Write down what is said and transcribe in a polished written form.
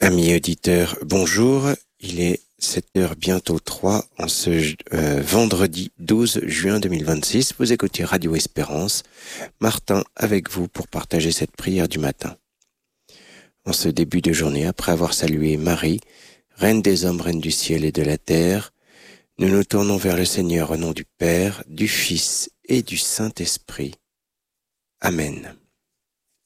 Amis auditeurs, bonjour. Il est 7h bientôt 3 en ce vendredi 12 juin 2026. Vous écoutez Radio Espérance. Martin avec vous pour partager cette prière du matin. En ce début de journée, après avoir salué Marie, Reine des hommes, Reine du ciel et de la terre, nous nous tournons vers le Seigneur au nom du Père, du Fils et du Saint-Esprit. Amen.